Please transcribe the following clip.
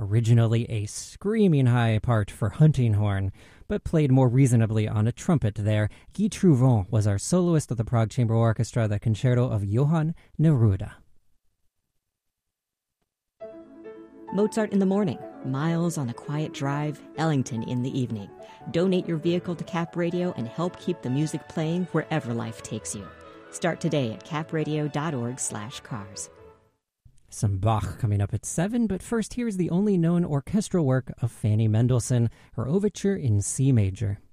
originally a screaming high part for hunting horn, but played more reasonably on a trumpet there. Guy Trouvon was our soloist of the Prague Chamber Orchestra, the concerto of Johann Neruda. Mozart in the morning, Miles on a quiet drive, Ellington in the evening. Donate your vehicle to Cap Radio and help keep the music playing wherever life takes you. Start today at capradio.org/cars. Some Bach coming up at 7, but first here's the only known orchestral work of Fanny Mendelssohn, her overture in C major.